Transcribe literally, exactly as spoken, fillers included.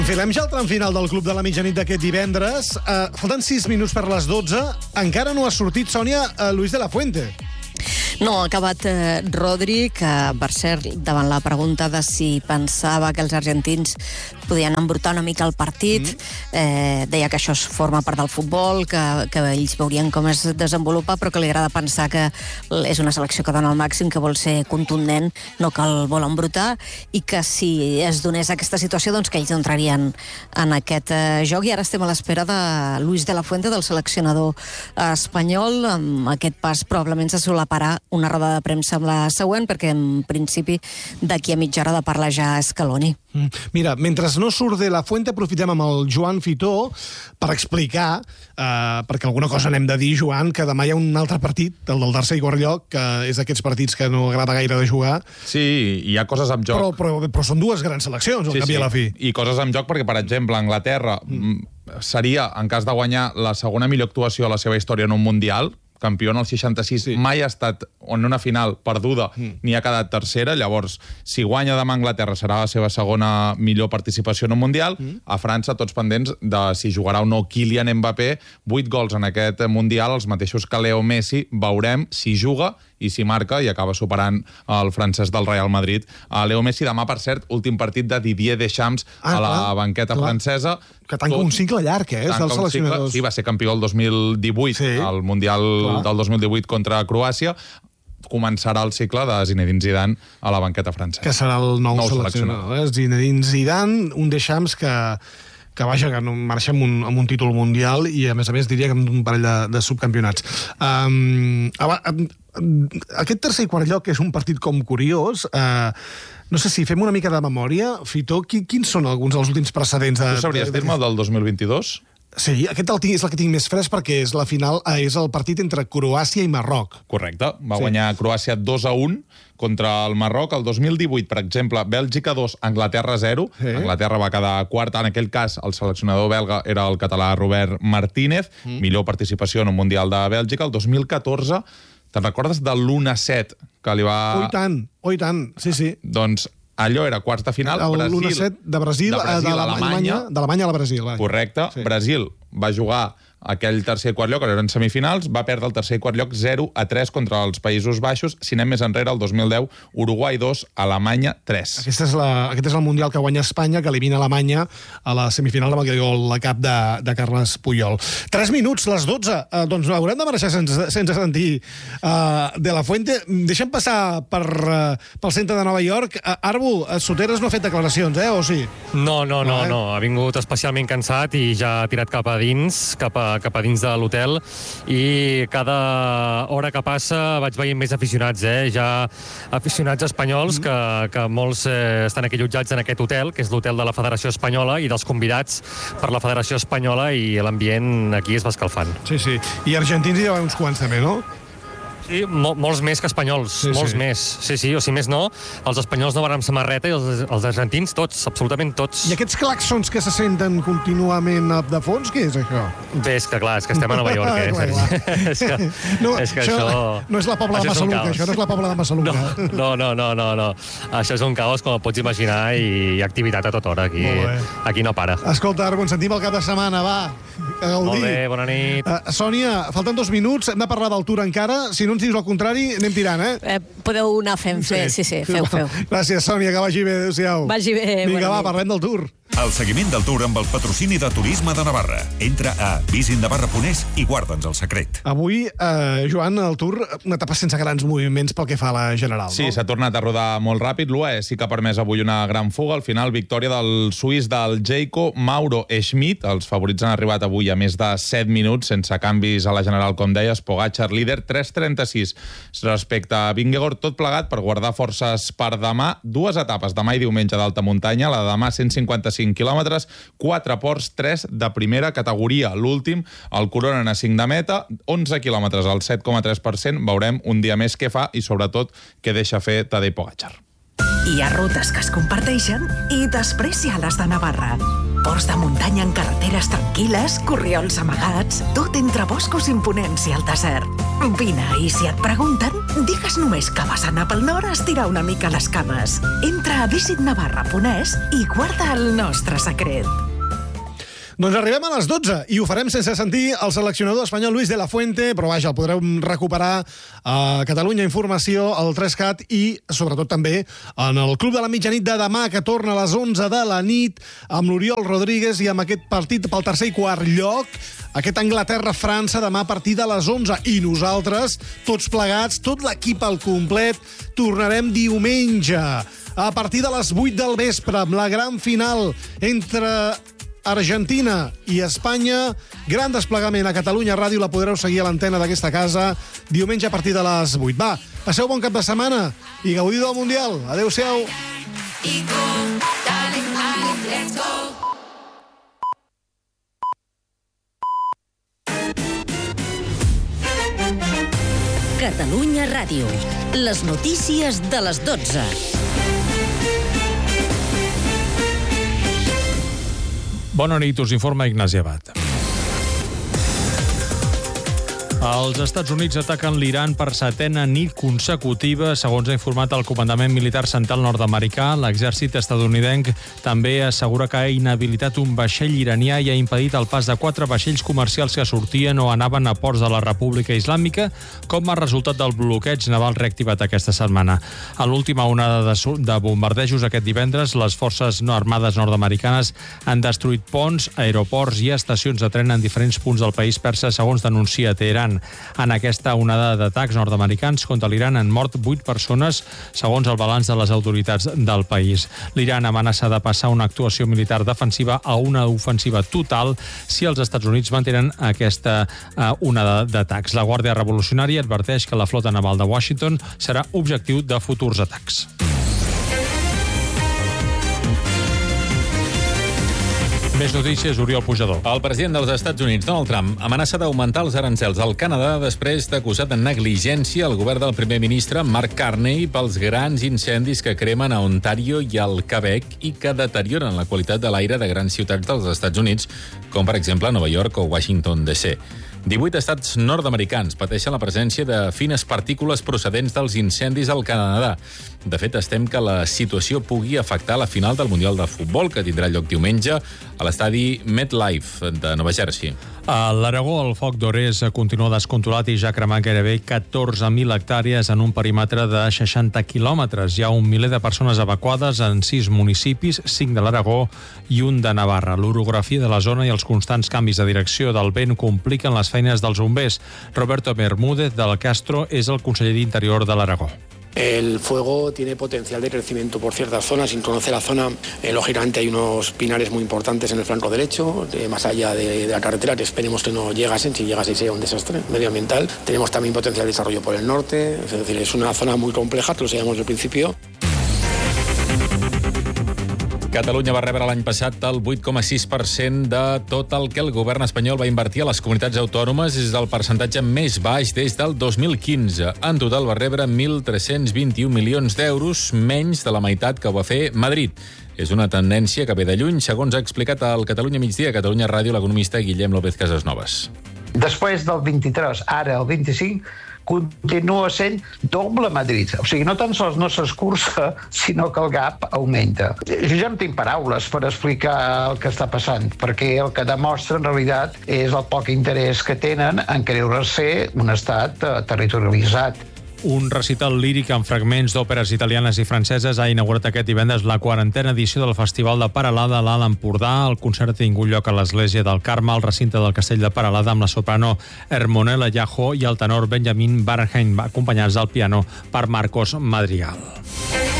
Enfilem ja el tram final del Club de la Mitjanit d'aquest divendres. Uh, falten sis minuts per les dotze. Encara no ha sortit, Sònia, uh, Luis de la Fuente. No, ha acabat eh, Rodri, que, per cert, davant la pregunta de si pensava que els argentins podien embrutar una mica el partit, mm. eh, deia que això forma part del futbol, que, que ells veurien com es desenvolupa, però que li agrada pensar que és una selecció que dona el màxim, que vol ser contundent, no que el vol embrutar, i que si es donés aquesta situació, doncs que ells entrarien en aquest eh, joc. I ara estem a l'espera de Luis de la Fuente, del seleccionador espanyol. Amb aquest pas probablement se solaparà una roda de premsa amb la següent, perquè en principi d'aquí a mitja hora de parlar ja Scaloni. Mm. Mira, mentre no surt de la Fuente, aprofitem amb el Joan Fitó per explicar, eh, perquè alguna cosa n'hem de dir, Joan, que demà hi ha un altre partit, el del tercer i quart lloc, que és d'aquests partits que no agrada gaire de jugar. Sí, hi ha coses en joc. Però, però, però són dues grans seleccions, al sí, cap sí. i a la fi. I coses en joc perquè, per exemple, Anglaterra mm. seria, en cas de guanyar, la segona millor actuació a la seva història en un Mundial, campió en el seixanta-sis, sí. Mai ha estat en una final perduda mm. ni ha quedat tercera. Llavors, si guanya demà Anglaterra serà la seva segona millor participació en un Mundial. Mm. A França, tots pendents de si jugarà o no Kylian Mbappé. Vuit gols en aquest Mundial, els mateixos que Leo Messi. Veurem si juga i si marca i acaba superant el francès del Real Madrid. A Leo Messi demà, per cert, últim partit de Didier Deschamps ah, a la clar, banqueta clar. francesa. Que tanca Tot, un cicle llarg, eh? Dels seleccionadors. Sí, va ser campió el dos mil divuit, sí. al Mundial clar. del dos mil divuit contra Croàcia. Començarà el cicle de Zinedine Zidane a la banqueta francesa. Que serà el nou, nou seleccionador. Eh? Zinedine Zidane, un Deschamps que... que vaja, que no marxa amb un, amb un títol mundial i, a més a més, diria que amb un parell de, de subcampionats. Um, aquest tercer i quart lloc, que és un partit com curiós, uh, no sé si fem una mica de memòria, Fitó, qui, quins són alguns dels últims precedents? De, tu sabries dir-me el del dos mil vint-i-dos? Sí, aquest el tinc, és el que tinc més fresc perquè és la final, eh, és el partit entre Croàcia i Marroc. Correcte, va sí. guanyar Croàcia dos a un contra el Marroc. El dos mil divuit, per exemple, Bèlgica dos, Anglaterra zero. Sí. Anglaterra va quedar quarta. En aquell cas, el seleccionador belga era el català Robert Martínez. Mm. Millor participació en un Mundial de Bèlgica. El dos mil catorze, te'n recordes del l'u a set que li va... Oh, i tant, oh, i tant, sí, sí. Doncs allò era quarts de final. El l'u a set de Brasil, de Brasil a l'Alemanya. D'Alemanya a la Brasil. Va. Correcte. Sí. Brasil va jugar aquell tercer i quart lloc, eren semifinals, va perdre el tercer i quart lloc zero a tres contra els Països Baixos. Si anem més enrere, el dos mil deu, Uruguai dos, Alemanya tres. Aquest és, la, aquest és el Mundial que guanya Espanya, que elimina Alemanya a la semifinal amb el gol de cap de, de Carles Puyol. Tres minuts, les dotze. Uh, doncs haurem de marxar sense, sense sentir uh, de la Fuente. Deixem passar per, uh, pel centre de Nova York. Uh, Arbu, Soteres no ha fet declaracions, eh, o sí? No, no, no, eh? no. Ha vingut especialment cansat i ja ha tirat cap a dins, cap a cap a dins de l'hotel, i cada hora que passa vaig veient més aficionats, eh? Ja aficionats espanyols, mm. que, que molts eh, estan aquí allotjats en aquest hotel, que és l'hotel de la Federació Espanyola, i dels convidats per la Federació Espanyola, i l'ambient aquí es va escalfant. Sí, sí. I argentins hi ha uns quants també, no? Sí, mol, molts més que espanyols, sí, molts sí. més. Sí, sí, o si més no, els espanyols no van amb samarreta i els, els argentins tots, absolutament tots. I aquests claxons que se senten contínuament de fons, què és això? Bé, és que clar, és que estem a Nova York, eh? clar, clar. és que, no, és que això, això... No és la Pobla de Massaluca, això no és la Pobla de Massaluca. No, no, no, no, no. Això és un caos, com pots imaginar, i activitat a tota hora. Aquí, aquí no para. Escolta, Arbu, ens sentim el cap de setmana, va. A gaudir. Molt bé, bona nit. Uh, Sònia, falten dos minuts, hem de parlar del Tour encara. Si no ens dius el contrari, anem tirant, eh? eh podeu anar fent, sí, sí, sí, feu, feu. Gràcies, Sònia, que vagi bé, adéu-siau. Vagi bé. Vinga, va, parlem del Tour. El seguiment del Tour amb el patrocini de Turisme de Navarra. Entra a visit navarra punt es i guarda'ns el secret. Avui, eh, Joan, el Tour, una etapa sense grans moviments pel que fa a la general, sí, no? Sí, s'ha tornat a rodar molt ràpid. L'U A E sí que ha permès avui una gran fuga. Al final, victòria del suís del Jayco Mauro Schmidt. Els favorits han arribat avui a més de set minuts, sense canvis a la general, com deies. Pogačar líder, tres trenta-sis respecte a Vingegaard. Tot plegat per guardar forces per demà. Dues etapes, demà i diumenge d'alta muntanya. La de demà, cent cinquanta-cinc quilòmetres, quatre ports, tres de primera categoria. L'últim, el coronen a cinc de meta, onze quilòmetres al set coma tres per cent. Veurem un dia més què fa i, sobretot, què deixa fer Tadej Pogačar. Hi ha rutes que es comparteixen i després hi ha les de Navarra. Ports de muntanya en carreteres tranquil·les, corriols amagats, tot entre boscos imponents i el desert. Vine, i si et pregunten, digues només que vas anar pel nord a estirar una mica les cames. Entra a visit navarra punt es i guarda el nostre secret. Doncs arribem a les dotze i ho farem sense sentir el seleccionador espanyol Luis de la Fuente, però vaja, el podreu recuperar a Catalunya Informació, al tres cat i sobretot també en el Club de la Mitjanit de demà, que torna a les onze de la nit amb l'Oriol Rodríguez i amb aquest partit pel tercer i quart lloc, aquest Anglaterra-França demà a partir de les onze. I nosaltres, tots plegats, tot l'equip al complet, tornarem diumenge a partir de les vuit del vespre amb la gran final entre Argentina i Espanya. Gran desplegament a Catalunya Ràdio, la podreu seguir a l'antena d'aquesta casa diumenge a partir de les vuit. Va, passeu bon cap de setmana i gaudiu del Mundial. Adéu-siau. Catalunya Ràdio. Les notícies de les dotze. Bona nit, us informa Ignasi Abad. Els Estats Units ataquen l'Iran per setena nit consecutiva, segons ha informat el Comandament Militar Central nord-americà. L'exèrcit estatunidenc també assegura que ha inhabilitat un vaixell iranià i ha impedit el pas de quatre vaixells comercials que sortien o anaven a ports de la República Islàmica, com a resultat del bloqueig naval reactivat aquesta setmana. A l'última onada de, de bombardejos aquest divendres, les forces no armades nord-americanes han destruït ponts, aeroports i estacions de tren en diferents punts del país persa, segons denuncia Teheran. En aquesta onada d'atacs nord-americans contra l'Iran han mort vuit persones, segons el balanç de les autoritats del país. L'Iran amenaça de passar una actuació militar defensiva a una ofensiva total si els Estats Units mantenen aquesta uh, onada d'atacs. La Guàrdia Revolucionària adverteix que la flota naval de Washington serà objectiu de futurs atacs. Més notícies, Oriol Pujador. El president dels Estats Units, Donald Trump, amenaça d'augmentar els arancels al Canadà després d'acusar de negligència el govern del primer ministre Mark Carney pels grans incendis que cremen a Ontario i al Quebec i que deterioren la qualitat de l'aire de grans ciutats dels Estats Units, com per exemple Nova York o Washington D C divuit estats nord-americans pateixen la presència de fines partícules procedents dels incendis al Canadà. De fet, estem que la situació pugui afectar la final del Mundial de Futbol, que tindrà lloc diumenge a l'estadi MetLife de Nova Jersey. A l'Aragó, el foc d'Orés continua descontrolat i ja ha cremat gairebé catorze mil hectàrees en un perímetre de seixanta quilòmetres. Hi ha un miler de persones evacuades en sis municipis, cinc de l'Aragó i un de Navarra. L'orografia de la zona i els constants canvis de direcció del vent compliquen les feines dels bombers. Roberto Bermúdez del Castro és el conseller d'Interior de l'Aragó. El fuego tiene potencial de crecimiento por ciertas zonas. Sin conocer la zona, eh, lógicamente hay unos pinares muy importantes en el flanco derecho, eh, más allá de, de la carretera, que esperemos que no llegasen. Si llegase sería un desastre medioambiental. Tenemos también potencial de desarrollo por el norte. Es decir, es una zona muy compleja, que lo sabíamos desde el principio. Catalunya va rebre l'any passat el vuit coma sis per cent de tot el que el govern espanyol va invertir a les comunitats autònomes. És el percentatge més baix des del dos mil quinze. En total va rebre mil tres-cents vint-i-un milions d'euros, menys de la meitat que ho va fer Madrid. És una tendència que ve de lluny, segons ha explicat al Catalunya Migdia, a Catalunya Ràdio, l'economista Guillem López Casasnovas. Després del vint-i-tres, ara el vint-i-cinc, continua sent doble Madrid. O sigui, no tan sols no s'escurça, sinó que el gap augmenta. Jo ja no tinc paraules per explicar el que està passant, perquè el que demostra en realitat és el poc interès que tenen en creure-se un estat territorialitzat. Un recital líric amb fragments d'òperes italianes i franceses ha inaugurat aquest divendres la quarantena edició del Festival de Peralada a l'Alt Empordà. El concert ha tingut lloc a l'Església del Carme, al recinte del Castell de Peralada, amb la soprano Hermonella Llajo i el tenor Benjamin Barenheim, acompanyats al piano per Marcos Madrigal.